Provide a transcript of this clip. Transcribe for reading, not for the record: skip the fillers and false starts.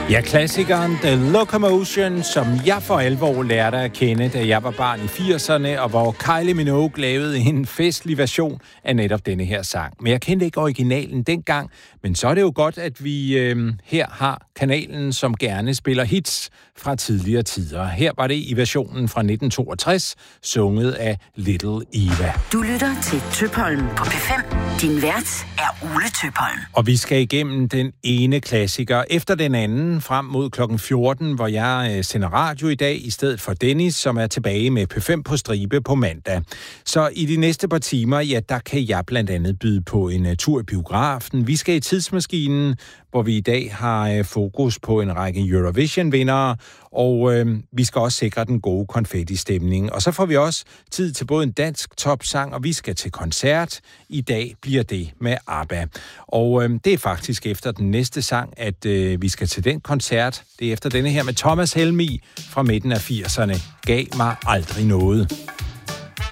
Ja, klassikeren The Locomotion, som jeg for alvor lærte at kende, da jeg var barn i 80'erne, og hvor Kylie Minogue lavede en festlig version af netop denne her sang. Men jeg kendte ikke originalen dengang, men så er det jo godt, at vi her har kanalen, som gerne spiller hits fra tidligere tider. Her var det i versionen fra 1962, sunget af Little Eva. Du lytter til Tøpholm på P5. Din vært er Ole Tøpholm. Og vi skal igennem den ene klassiker efter den anden frem mod klokken 14, hvor jeg sender radio i dag i stedet for Dennis, som er tilbage med P5 på stribe på mandag. Så i de næste par timer, ja, der kan jeg blandt andet byde på en tur i biografen. Vi skal i tidsmaskinen, hvor vi i dag har fokus på en række Eurovision-vindere, og vi skal også sikre den gode konfetti-stemning. Og så får vi også tid til både en dansk topsang, og vi skal til koncert. I dag bliver det med ABBA. Og det er faktisk efter den næste sang, at vi skal til den koncert. Det er efter denne her med Thomas Helmig fra midten af 80'erne. Gav mig aldrig noget.